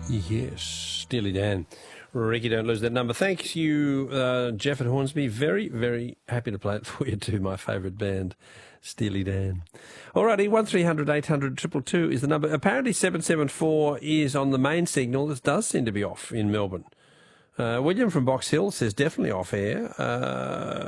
Yes, Steely Dan. Ricky, don't lose that number. Thanks you, Jeff at Hornsby. Very, very happy to play it for you too. My favourite band, Steely Dan. Alrighty, 1300 800 222 is the number. Apparently 774 is on the main signal. This does seem to be off in Melbourne. William from Box Hill says definitely off air.